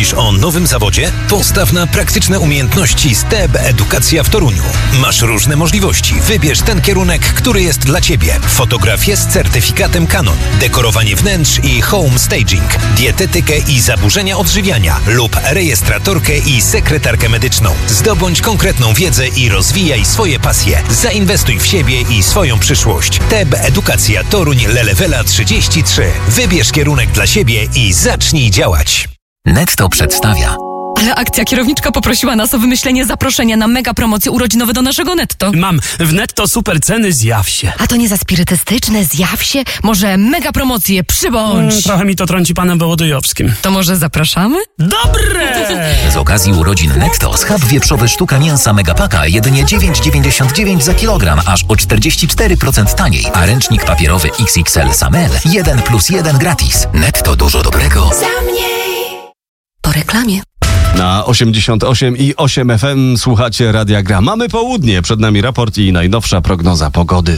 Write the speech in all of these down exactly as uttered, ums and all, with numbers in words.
Myślisz o nowym zawodzie? Postaw na praktyczne umiejętności z T E B Edukacja w Toruniu. Masz różne możliwości. Wybierz ten kierunek, który jest dla Ciebie. Fotografię z certyfikatem Canon, dekorowanie wnętrz i home staging, dietetykę i zaburzenia odżywiania lub rejestratorkę i sekretarkę medyczną. Zdobądź konkretną wiedzę i rozwijaj swoje pasje. Zainwestuj w siebie i swoją przyszłość. T E B Edukacja Toruń Lelewela trzydzieści trzy. Wybierz kierunek dla siebie i zacznij działać. Netto przedstawia. Ale akcja kierowniczka poprosiła nas o wymyślenie zaproszenia na mega promocje urodzinowe do naszego Netto. Mam w Netto super ceny, zjaw się. A to nie za spirytystyczne, zjaw się? Może mega promocje, przybądź. Hmm, trochę mi to trąci panem Wołodyjowskim. To może zapraszamy? Dobre! Z okazji urodzin Netto schab wieprzowy sztuka mięsa Megapaka jedynie dziewięć dziewięćdziesiąt dziewięć za kilogram, aż o czterdzieści cztery procent taniej. A ręcznik papierowy X X L Samel jeden plus jeden gratis. Netto dużo dobrego. Za mniej. Po reklamie. Na osiemdziesiąt osiem i osiem F M słuchacie Radia Gra. Mamy południe, przed nami raport i najnowsza prognoza pogody.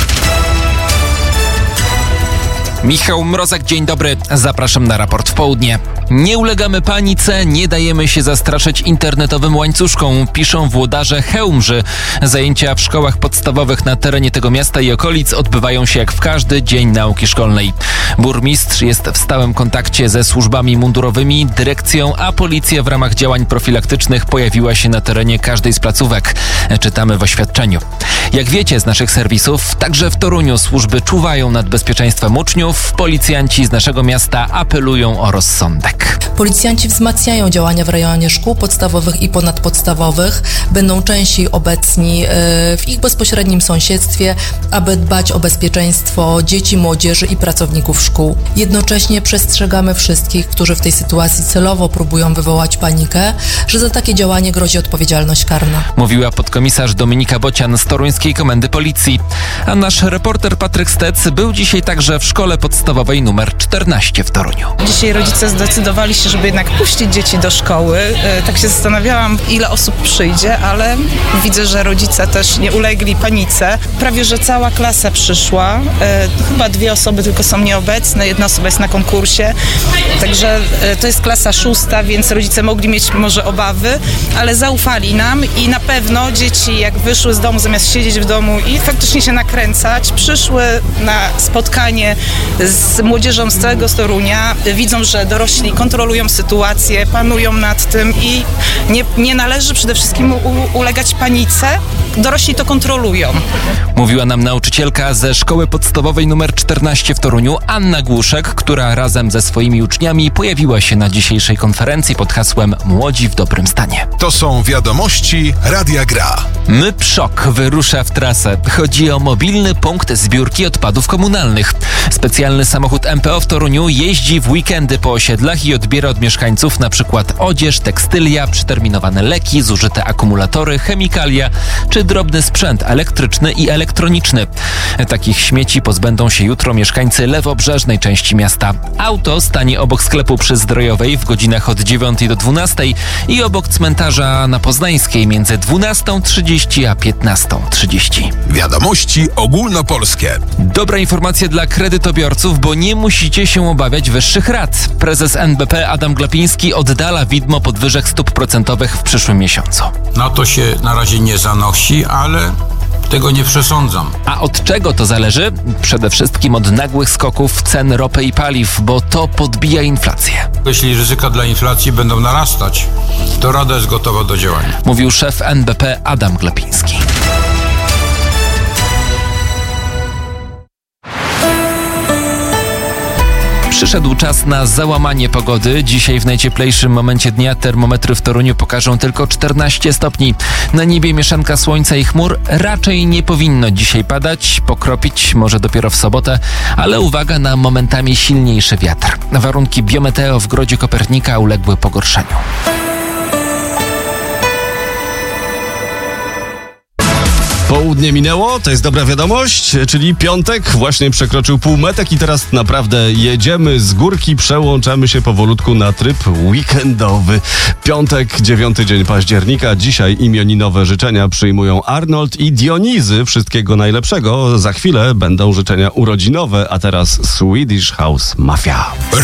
Michał Mrozek, dzień dobry. Zapraszam na raport w południe. Nie ulegamy panice, nie dajemy się zastraszyć internetowym łańcuszką, piszą włodarze Chełmży. Zajęcia w szkołach podstawowych na terenie tego miasta i okolic odbywają się jak w każdy dzień nauki szkolnej. Burmistrz jest w stałym kontakcie ze służbami mundurowymi, dyrekcją, a policja w ramach działań profilaktycznych pojawiła się na terenie każdej z placówek. Czytamy w oświadczeniu. Jak wiecie z naszych serwisów, także w Toruniu służby czuwają nad bezpieczeństwem uczniów. Policjanci z naszego miasta apelują o rozsądek. Policjanci wzmacniają działania w rejonie szkół podstawowych i ponadpodstawowych. Będą częściej obecni w ich bezpośrednim sąsiedztwie, aby dbać o bezpieczeństwo dzieci, młodzieży i pracowników szkół. Jednocześnie przestrzegamy wszystkich, którzy w tej sytuacji celowo próbują wywołać panikę, że za takie działanie grozi odpowiedzialność karna. Mówiła podkomisarz Dominika Bocian z Toruńskiej Komendy Policji. A nasz reporter Patryk Stec był dzisiaj także w szkole podstawowej numer czternaście w Toruniu. Dzisiaj rodzice zdecydowali się, żeby jednak puścić dzieci do szkoły. Tak się zastanawiałam, ile osób przyjdzie, ale widzę, że rodzice też nie ulegli panice. Prawie, że cała klasa przyszła. Chyba dwie osoby tylko są nieobecne, jedna osoba jest na konkursie. Także to jest klasa szósta, więc rodzice mogli mieć może obawy, ale zaufali nam i na pewno dzieci, jak wyszły z domu, zamiast siedzieć w domu i faktycznie się nakręcać, przyszły na spotkanie z młodzieżą z całego Torunia. Widzą, że dorośli kontrolują sytuację, panują nad tym i nie, nie należy przede wszystkim u, ulegać panice. Dorośli to kontrolują. Mówiła nam nauczycielka ze szkoły podstawowej numer czternaście w Toruniu, Anna Głuszek, która razem ze swoimi uczniami pojawiła się na dzisiejszej konferencji pod hasłem Młodzi w dobrym stanie. To są wiadomości Radia Gra. MyPszok wyrusza w trasę. Chodzi o mobilny punkt zbiórki odpadów komunalnych. Specjalny samochód M P O w Toruniu jeździ w weekendy po osiedlach i odbiera od mieszkańców na przykład odzież, tekstylia, przeterminowane leki, zużyte akumulatory, chemikalia czy drobny sprzęt elektryczny i elektroniczny. Takich śmieci pozbędą się jutro mieszkańcy lewobrzeżnej części miasta. Auto stanie obok sklepu przy Zdrojowej w godzinach od dziewiątej do dwunastej i obok cmentarza na Poznańskiej między dwunastą trzydzieści a piętnastą trzydzieści. Wiadomości ogólnopolskie. Dobra informacja dla kredytobiorców, bo nie musicie się obawiać wyższych rat. Prezes N B P Adam Glapiński oddala widmo podwyżek stóp procentowych w przyszłym miesiącu. Na to się na razie nie zanosi, ale tego nie przesądzam. A od czego to zależy? Przede wszystkim od nagłych skoków cen ropy i paliw, bo to podbija inflację. Jeśli ryzyka dla inflacji będą narastać, to Rada jest gotowa do działania. Mówił szef N B P Adam Glapiński. Przyszedł czas na załamanie pogody. Dzisiaj w najcieplejszym momencie dnia termometry w Toruniu pokażą tylko czternaście stopni. Na niebie mieszanka słońca i chmur. Raczej nie powinno dzisiaj padać, pokropić może dopiero w sobotę, ale uwaga na momentami silniejszy wiatr. Warunki biometeo w Grodzie Kopernika uległy pogorszeniu. Południe minęło, to jest dobra wiadomość, czyli piątek właśnie przekroczył półmetek i teraz naprawdę jedziemy z górki, przełączamy się powolutku na tryb weekendowy. Piątek, dziewiąty dzień października, dzisiaj imioninowe życzenia przyjmują Arnold i Dionizy. Wszystkiego najlepszego, za chwilę będą życzenia urodzinowe, a teraz Swedish House Mafia.